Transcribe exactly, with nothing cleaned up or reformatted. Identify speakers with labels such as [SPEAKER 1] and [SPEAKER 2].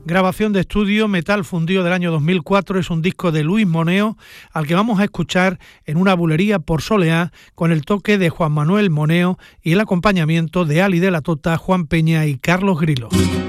[SPEAKER 1] Grabación de estudio, Metal Fundido del año dos mil cuatro, es un disco de Luis Moneo, al que vamos a escuchar en una bulería por Soleá, con el toque de Juan Manuel Moneo y el acompañamiento de Ali de la Tota, Juan Peña y Carlos Grilo.